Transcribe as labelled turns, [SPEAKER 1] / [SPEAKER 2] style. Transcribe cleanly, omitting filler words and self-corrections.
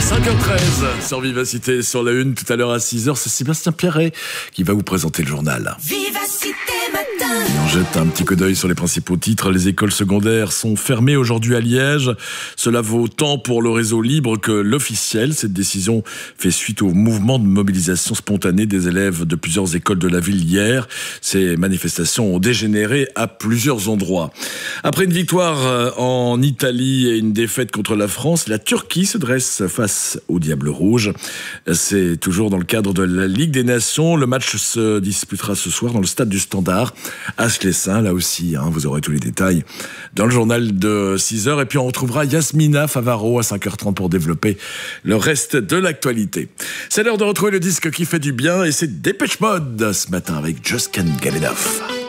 [SPEAKER 1] 5h13 sur Vivacité, sur la une, tout à l'heure à 6h, c'est Sébastien Pierret qui va vous présenter le journal.
[SPEAKER 2] Vivacité matin.
[SPEAKER 1] Et on jette un petit coup d'œil sur les principaux titres. Les écoles secondaires sont fermées aujourd'hui à Liège. Cela vaut tant pour le réseau libre que l'officiel. Cette décision fait suite au mouvement de mobilisation spontanée des élèves de plusieurs écoles de la ville hier. Ces manifestations ont dégénéré à plusieurs endroits. Après une victoire en Italie et une défaite contre la France, la Turquie se dresse face au Diable Rouge. C'est toujours dans le cadre de la Ligue des Nations. Le match se disputera ce soir dans le stade du Standard à Schlessin. Là aussi, vous aurez tous les détails dans le journal de 6h. Et puis on retrouvera Yasmina Favaro à 5h30 pour développer le reste de l'actualité. C'est l'heure de retrouver le disque qui fait du bien et c'est Depeche Mode ce matin avec Just Can't Get Enough.